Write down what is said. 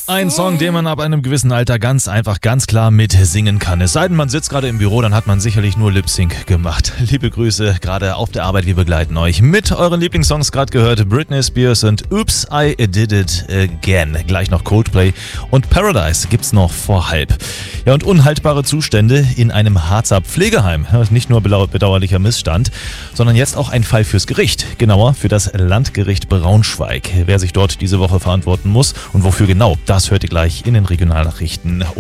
Ein Song, den man ab einem gewissen Alter ganz einfach, ganz klar mitsingen kann. Es sei denn, man sitzt gerade im Büro, dann hat man sicherlich nur Lip-Sync gemacht. Liebe Grüße, gerade auf der Arbeit, wir begleiten euch mit euren Lieblingssongs. Gerade gehört Britney Spears und Oops, I Did It Again. Gleich noch Coldplay und Paradise gibt's noch vor halb. Ja, und unhaltbare Zustände in einem Harzer Pflegeheim. Nicht nur bedauerlicher Missstand, sondern jetzt auch ein Fall fürs Gericht. Genauer für das Landgericht Braunschweig. Wer sich dort diese Woche verantworten muss und wofür genau, das hört ihr gleich in den Regionalnachrichten.